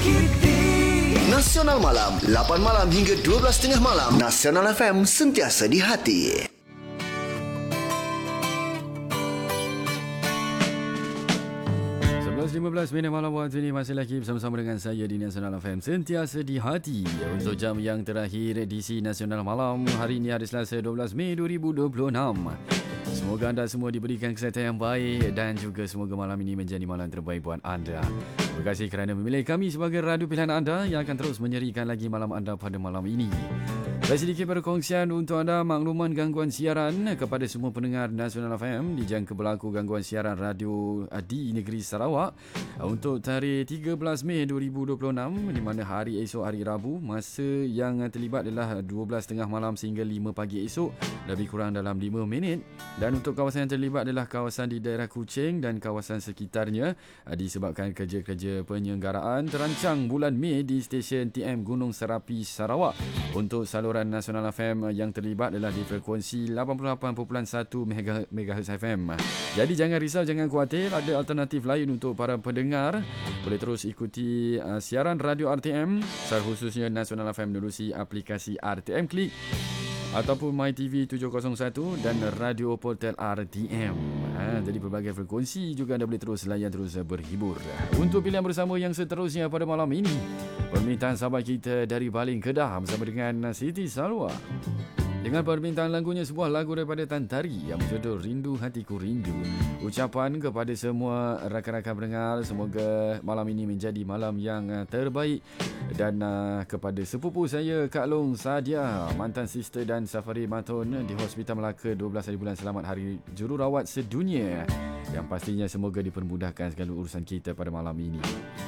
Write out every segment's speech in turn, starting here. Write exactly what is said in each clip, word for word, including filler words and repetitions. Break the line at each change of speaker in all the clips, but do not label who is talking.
Nasional Malam, lapan malam hingga dua belas tiga puluh malam. Nasional F M, sentiasa di hati.
lima belas minit malam waktu ini masih lagi bersama-sama dengan saya di Nasional F M, sentiasa di hati. Untuk jam yang terakhir edisi Nasional Malam hari ini, hari Selasa dua belas Mei dua ribu dua puluh enam. Semoga anda semua diberikan kesihatan yang baik dan juga semoga malam ini menjadi malam terbaik buat anda. Terima kasih kerana memilih kami sebagai radio pilihan anda yang akan terus menyerikan lagi malam anda pada malam ini. Saya sedikit perkongsian untuk anda makluman gangguan siaran kepada semua pendengar Nasional F M dijangka berlaku gangguan siaran radio di negeri Sarawak untuk tarikh tiga belas Mei dua ribu dua puluh enam, di mana hari esok hari Rabu. Masa yang terlibat adalah dua belas tiga puluh malam sehingga lima pagi esok, lebih kurang dalam lima minit. Dan untuk kawasan yang terlibat adalah kawasan di daerah Kuching dan kawasan sekitarnya, disebabkan kerja-kerja penyelenggaraan terancang bulan Mei di stesen T M Gunung Serapi Sarawak. Untuk saluran Nasional F M yang terlibat adalah di frekuensi lapan puluh lapan perpuluhan satu megahertz F M. Jadi jangan risau, jangan khawatir, ada alternatif lain untuk para pendengar. Boleh terus ikuti uh, siaran radio R T M, secara khususnya Nasional F M menerusi aplikasi R T M Klik ataupun MyTV tujuh kosong satu dan Radio Portal R T M. Ha, jadi pelbagai frekuensi juga anda boleh terus layan, terus berhibur. Untuk pilihan bersama yang seterusnya pada malam ini, permintaan sahabat kita dari Baling Kedah bersama dengan Siti Salwa. Dengan permintaan lagunya, sebuah lagu daripada Tan Tari yang berjudul Rindu Hatiku Rindu. Ucapan kepada semua rakan-rakan pendengar, semoga malam ini menjadi malam yang terbaik. Dan uh, kepada sepupu saya Kak Long Sadia, mantan sister dan Safari Matun di Hospital Melaka, dua belas hari bulan selamat hari jururawat sedunia. Yang pastinya semoga dipermudahkan segala urusan kita pada malam ini.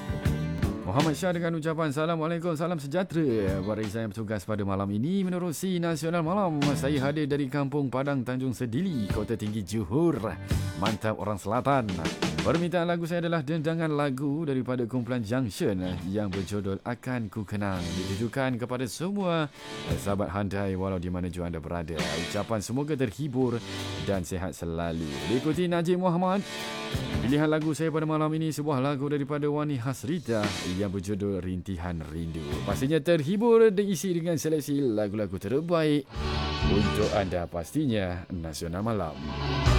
Muhammad Syah dengan ucapan Assalamualaikum, salam sejahtera buat Reza yang bertugas pada malam ini. Menerusi Nasional Malam, saya hadir dari Kampung Padang Tanjung Sedili, Kota Tinggi Johor. Mantap orang selatan. Permintaan lagu saya adalah dendangan lagu daripada kumpulan Junction yang berjudul Akan Ku Kenang, ditujukan kepada semua sahabat handai walau di mana jua anda berada. Ucapan semoga terhibur dan sihat selalu. Diikuti Najib Muhammad. Pilihan lagu saya pada malam ini sebuah lagu daripada Wani Hasrita yang berjudul Rintihan Rindu. Pastinya terhibur diisi dengan seleksi lagu-lagu terbaik untuk anda, pastinya Nasional Malam.